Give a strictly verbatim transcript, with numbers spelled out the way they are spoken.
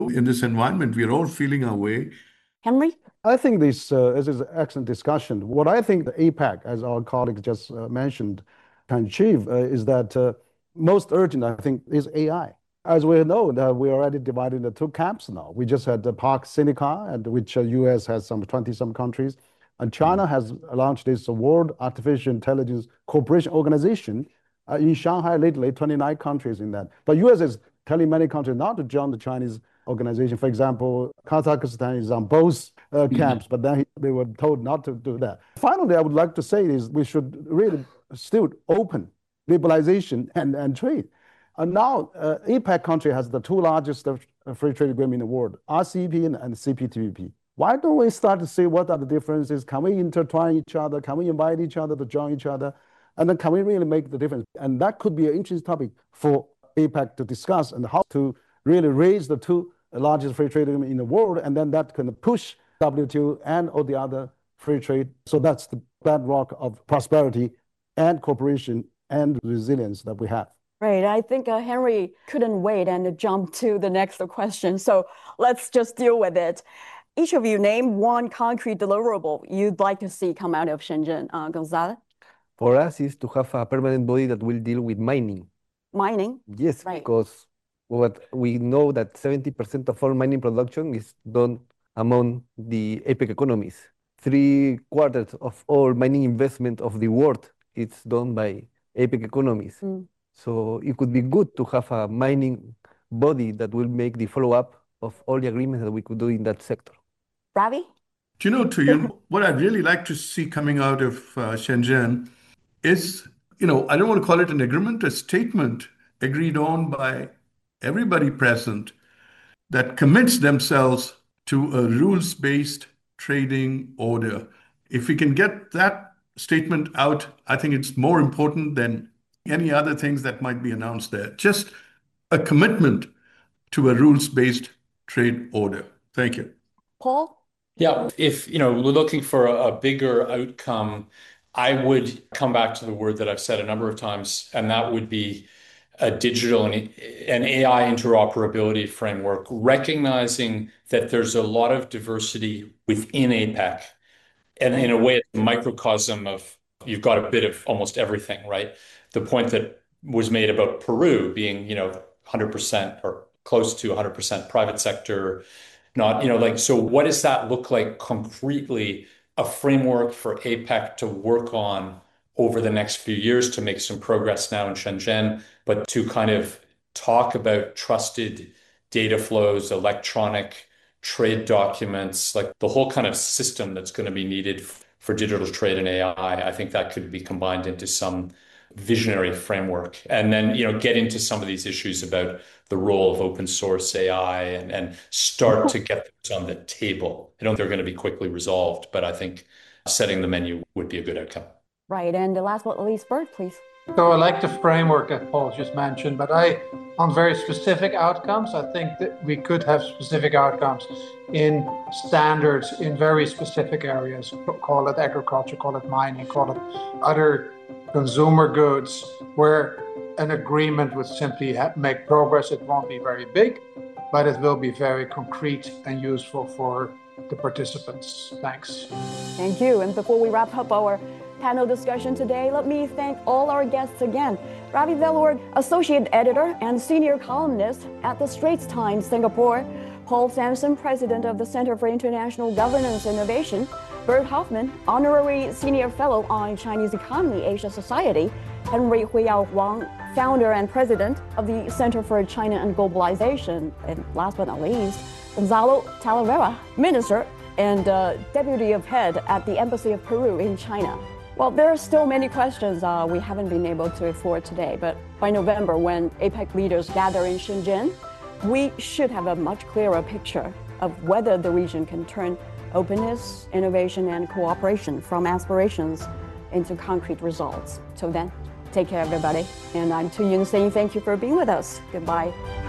in this environment. We're all feeling our way. Henry? I think this, uh, this is an excellent discussion. What I think the APEC, as our colleague just uh, mentioned, can achieve uh, is that uh, most urgent, I think, is A I. As we know, that we already divided into two camps now. We just had the Park Sinica, and which uh, U S has some twenty-some countries, and China has launched this World Artificial Intelligence Cooperation Organization uh, in Shanghai lately, twenty-nine countries in that. But U S is telling many countries not to join the Chinese organization. For example, Kazakhstan is on both uh, camps, mm-hmm. but then they were told not to do that. Finally, I would like to say is we should really still open liberalization and, and trade. And now, uh, APEC country has the two largest uh, free trade agreement in the world, R C E P and, and C P T P P. Why don't we start to see what are the differences? Can we intertwine each other? Can we invite each other to join each other? And then can we really make the difference? And that could be an interesting topic for APEC to discuss, and how to really raise the two largest free trade agreement in the world, and then that can push W T O and all the other free trade. So that's the bedrock of prosperity and cooperation and resilience that we have. Right. I think uh, Henry couldn't wait and jump to the next question. So let's just deal with it. Each of you name one concrete deliverable you'd like to see come out of Shenzhen. Uh, Gonzalo? For us is to have a permanent body that will deal with mining. Mining? Yes, right. Because what we know that seventy percent of all mining production is done among the APEC economies. Three quarters of all mining investment of the world is done by APEC economies. Mm. So it could be good to have a mining body that will make the follow-up of all the agreements that we could do in that sector. Ravi? Do you know, Tuyun, what I'd really like to see coming out of uh, Shenzhen is, you know, I don't want to call it an agreement, a statement agreed on by everybody present that commits themselves to a rules-based trading order. If we can get that statement out, I think it's more important than any other things that might be announced there. Just a commitment to a rules-based trade order. Thank you. Paul? Yeah, if you know we're looking for a, a bigger outcome, I would come back to the word that I've said a number of times, and that would be a digital and an A I interoperability framework, recognizing that there's a lot of diversity within APEC. And in a way, it's a microcosm of, you've got a bit of almost everything, right? The point that was made about Peru being, you know, one hundred percent or close to one hundred percent private sector, not, you know, like, so what does that look like concretely? A framework for APEC to work on over the next few years to make some progress now in Shenzhen, but to kind of talk about trusted data flows, electronic trade documents, like the whole kind of system that's going to be needed for digital trade and A I. I think that could be combined into some visionary framework, and then, you know, get into some of these issues about the role of open source A I and, and start to get those on the table. I don't think they're going to be quickly resolved, but I think setting the menu would be a good outcome. Right. And the last but not least, Bert, please. So I like the framework that Paul just mentioned, but I, on very specific outcomes, I think that we could have specific outcomes in standards in very specific areas. Call it agriculture, call it mining, call it other consumer goods, where an agreement would simply ha- make progress. It won't be very big, but it will be very concrete and useful for the participants. Thanks. Thank you. And before we wrap up our panel discussion today, let me thank all our guests again. Ravi Velloor, Associate Editor and Senior Columnist at the Straits Times Singapore. Paul Sampson, President of the Center for International Governance Innovation. Bert Hoffman, Honorary Senior Fellow on Chinese Economy, Asia Society. Henry Huiyao Wang, Founder and President of the Center for China and Globalization. And last but not least, Gonzalo Talavera, Minister and uh, Deputy of Head at the Embassy of Peru in China. Well, there are still many questions uh, we haven't been able to afford today, but by November, when APEC leaders gather in Shenzhen, we should have a much clearer picture of whether the region can turn openness, innovation, and cooperation from aspirations into concrete results. So then, take care, everybody. And I'm Tuyun saying thank you for being with us. Goodbye.